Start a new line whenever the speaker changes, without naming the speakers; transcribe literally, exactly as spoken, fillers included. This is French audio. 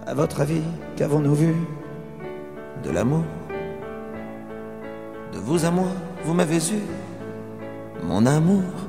À votre avis, qu'avons-nous vu? De l'amour. De vous à moi, vous m'avez eu, mon amour.